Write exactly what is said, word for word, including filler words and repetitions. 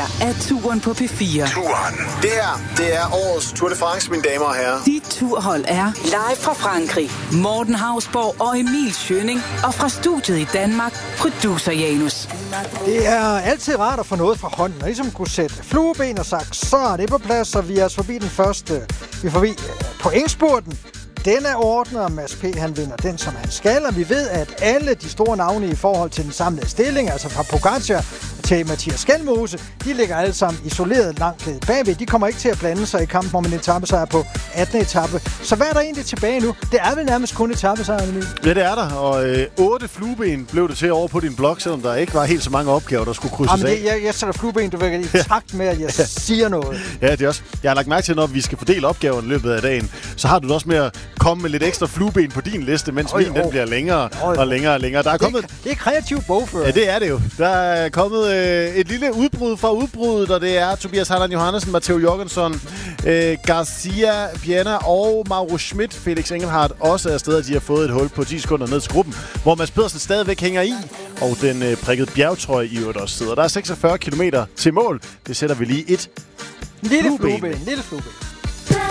her er Turen på P fire. Turen. Det her, det er årets Tour de France, mine damer og herrer. Dit turhold er live fra Frankrig. Morten Hausborg og Emil Schønning. Og fra studiet i Danmark, producer Janus. Det er altid rart at få noget fra hånden, og ligesom kunne sætte flueben og sagt, så er det på plads, så vi er altså forbi den første. Vi er forbi pointspurten. Den er ordnet, og Mads P. han vinder den, som han skal, og vi ved, at alle de store navne i forhold til den samlede stilling, altså fra Pogacar til Mathias Skelmose, de ligger alle sammen isoleret langt ned bagved. De kommer ikke til at blande sig i kampen om en etapesejr på attende etape. Så hvad er der egentlig tilbage nu? Det er vel nærmest kun etapesejr, Emil? Ja, det er der, og øh, otte flueben blev det til over på din blog, selvom der ikke var helt så mange opgaver, der skulle krydses Jamen, af. det, jeg, jeg sætter flueben, du ved, i takt med, at jeg siger noget. Ja, det er også. Jeg har lagt mærke til, når vi skal fordele opgaverne i løbet af dagen, så har du det også med at komme med lidt ekstra flueben på din liste, mens Øj, min den oh. bliver længere Øj, og længere og længere. Der er det, kommet... er, det er kreativ bogfører. Ja, det er det jo. Der er kommet øh, et lille udbrud fra udbruddet, og det er Tobias Harlan Johannessen, Matteo Jorgensen, øh, Garcia Piana og Mauro Schmidt. Felix Engelhardt også er steder, de har fået et hul på ti sekunder ned til gruppen, hvor Mads Pedersen stadigvæk hænger i, og den øh, prikkede bjergtrøje i øvrigt også sidder. Der er seksogfyrre kilometer til mål. Det sætter vi lige et Lille flueben. flueben, lille flueben.